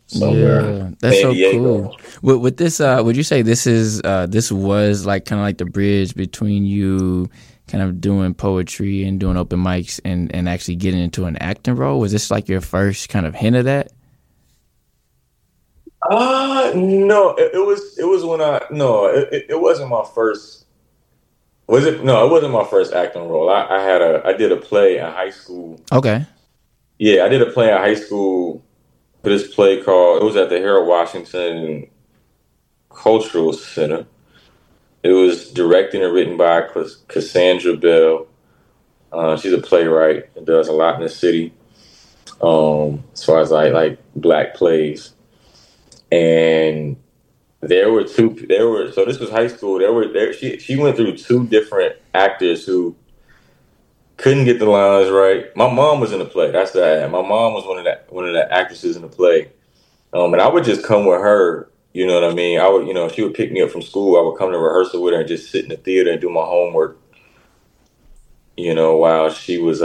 somewhere Yeah, in that's San so cool. Diego. With this, would you say this was like kind of like the bridge between you kind of doing poetry and doing open mics and actually getting into an acting role? Was this like your first kind of hint of that? No, it was when I no, it wasn't my first. Was it? No, it wasn't my first acting role. I did a play in high school. Okay. Yeah, I did a play in high school for this play called. It was at the Harold Washington Cultural Center. It was directed and written by Cassandra Bell. She's a playwright and does a lot in the city. As far as like black plays, and so this was high school. She went through two different actors who couldn't get the lines right. My mom was in the play. That's that. My mom was one of the actresses in the play. And I would just come with her. You know what I mean? I would, she would pick me up from school. I would come to rehearsal with her and just sit in the theater and do my homework. While she was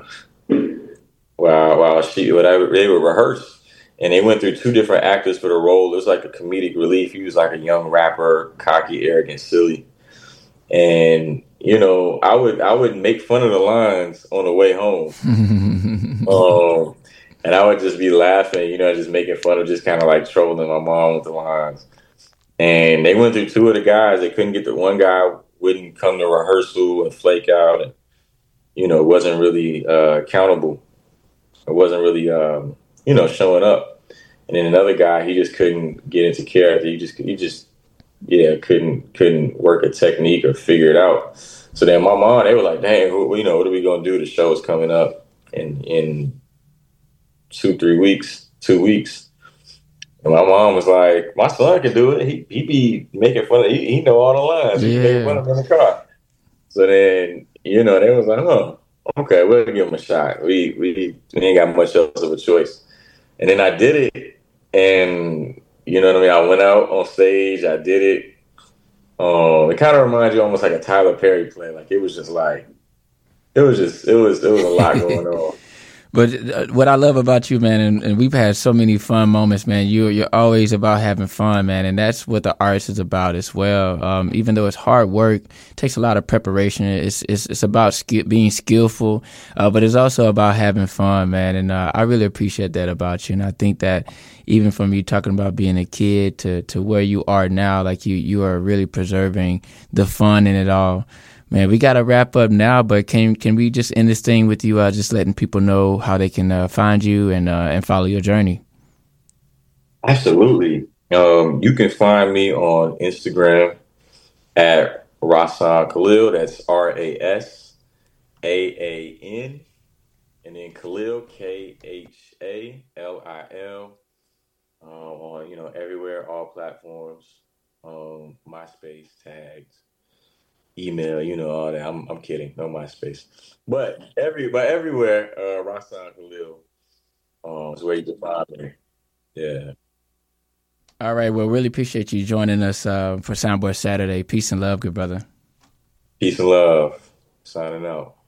while they would rehearse, and they went through two different actors for the role. It was like a comedic relief. He was like a young rapper, cocky, arrogant, silly, and I would make fun of the lines on the way home. And I would just be laughing, just making fun of, just kind of like trolling my mom with the lines. And they went through two of the guys. They couldn't get the one guy wouldn't come to rehearsal and flake out, and wasn't really accountable. It wasn't really showing up. And then another guy, he just couldn't get into character. He just couldn't work a technique or figure it out. So then my mom, they were like, dang, what are we gonna do? The show is coming up in 2 weeks. And my mom was like, my son can do it. He be making fun of, he know all the lines. He be making fun of him in the car. So then, they was like, huh, okay, we'll give him a shot. We ain't got much else of a choice. And then I did it, and you know what I mean? I went out on stage, I did it. It kind of reminds you almost like a Tyler Perry play. Like it was a lot going on. But what I love about you, man, and we've had so many fun moments, man. You're always about having fun, man, and that's what the artist is about as well. Even though it's hard work, it takes a lot of preparation. It's about being skillful, but it's also about having fun, man. And I really appreciate that about you. And I think that even from you talking about being a kid to where you are now, like you are really preserving the fun in it all. Man, we got to wrap up now, but can we just end this thing with you just letting people know how they can find you and follow your journey? Absolutely. You can find me on Instagram at Rasan Khalil. That's Rasaan, and then Khalil Khalil. On everywhere, all platforms, MySpace tags. Email, all that. I'm kidding. No MySpace, but everywhere, Rasan Khalil is where you can find me. Yeah. All right. Well, really appreciate you joining us for Soundboy Saturday. Peace and love, good brother. Peace and love. Signing out.